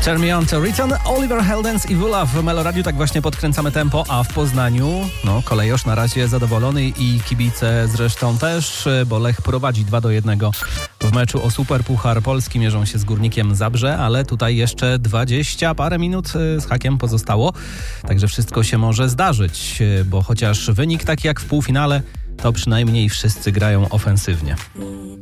Turn Me On to Return, Oliver Heldens i Wula w Meloradiu. Tak właśnie podkręcamy tempo, a w Poznaniu kolejosz na razie zadowolony i kibice zresztą też, bo Lech prowadzi 2-1 w meczu o Superpuchar Polski. Mierzą się z Górnikiem Zabrze, ale tutaj jeszcze 20 parę minut z hakiem pozostało, także wszystko się może zdarzyć, bo chociaż wynik taki jak w półfinale, to przynajmniej wszyscy grają ofensywnie.